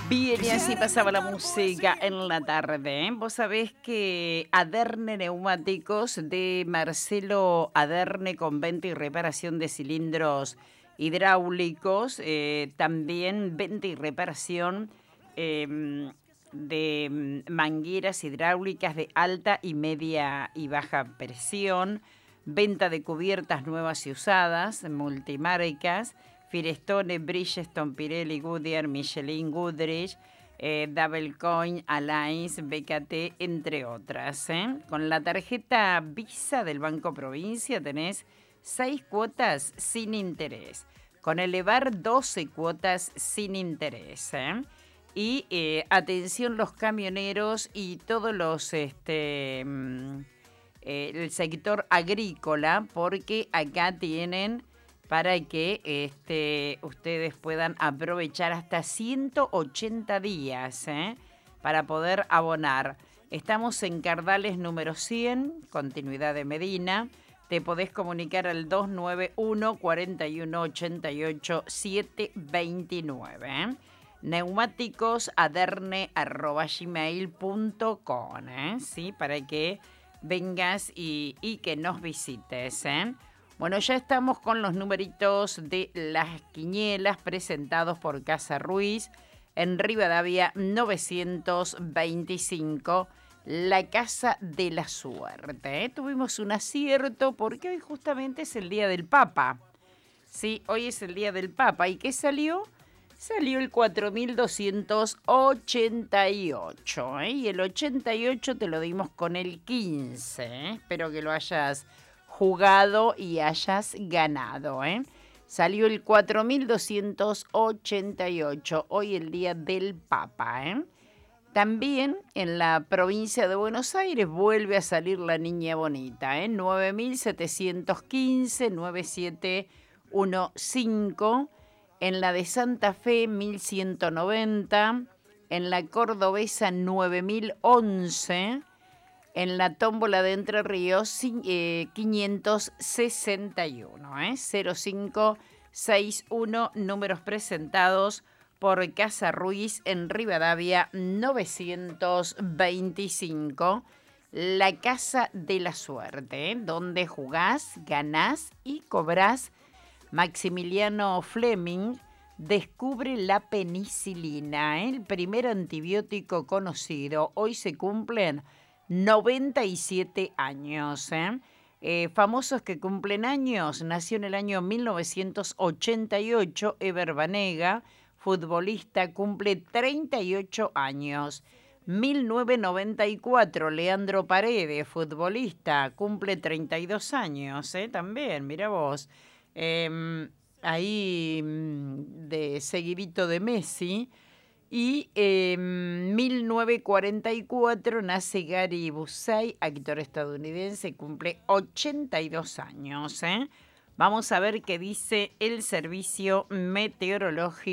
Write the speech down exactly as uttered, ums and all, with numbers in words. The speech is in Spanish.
Bien, y así pasaba la música en la tarde. ¿eh? Vos sabés que Aderne Neumáticos de Marcelo Aderne con venta y reparación de cilindros hidráulicos, eh, también venta y reparación eh, de mangueras hidráulicas de alta y media y baja presión, venta de cubiertas nuevas y usadas, multimarcas, Firestone, Bridgestone, Pirelli, Goodyear, Michelin, Goodrich, eh, Double Coin, Alliance, B K T, entre otras. ¿eh? Con la tarjeta Visa del Banco Provincia tenés seis cuotas sin interés. Con Elevar, doce cuotas sin interés. ¿eh? Y eh, atención los camioneros y todos los... este mm, eh, el sector agrícola, porque acá tienen para que este, ustedes puedan aprovechar hasta ciento ochenta días ¿eh? para poder abonar. Estamos en Cardales número cien, continuidad de Medina. Te podés comunicar al dos nueve uno, cuatro uno ocho ocho, siete dos nueve. ¿eh? Neumáticos aderne arroba gmail punto com, ¿eh? ¿Sí? Para que vengas y, y que nos visites. ¿eh? Bueno, ya estamos con los numeritos de las quinielas presentados por Casa Ruiz en Rivadavia novecientos veinticinco, la Casa de la Suerte. ¿eh? Tuvimos un acierto porque hoy justamente es el Día del Papa. Sí, hoy es el Día del Papa. ¿Y qué salió? Salió el cuatro mil doscientos ochenta y ocho, ¿eh? Y el ochenta y ocho te lo dimos con el quince, ¿eh? Espero que lo hayas jugado y hayas ganado, ¿eh? Salió el cuatro mil doscientos ochenta y ocho, hoy el Día del Papa, ¿eh? También en la provincia de Buenos Aires vuelve a salir la Niña Bonita, ¿eh? nueve mil setecientos quince, nueve siete uno cinco. En la de Santa Fe, mil ciento noventa. En la cordobesa, nueve mil once. En la tómbola de Entre Ríos, eh, quinientos sesenta y uno. ¿eh? cero cinco seis uno, números presentados por Casa Ruiz en Rivadavia novecientos veinticinco. La Casa de la Suerte, ¿eh? donde jugás, ganás y cobrás. Maximiliano Fleming descubre la penicilina, ¿eh? el primer antibiótico conocido. Hoy se cumplen noventa y siete años. ¿eh? Eh, famosos que cumplen años. Nació en el año mil novecientos ochenta y ocho Ever Banega, futbolista, cumple treinta y ocho años. mil novecientos noventa y cuatro Leandro Paredes, futbolista, cumple treinta y dos años. ¿eh? También, mira vos. Eh, ahí de seguidito de Messi. Y en eh, mil novecientos cuarenta y cuatro nace Gary Busey, actor estadounidense, cumple ochenta y dos años. ¿eh? Vamos a ver qué dice el servicio meteorológico.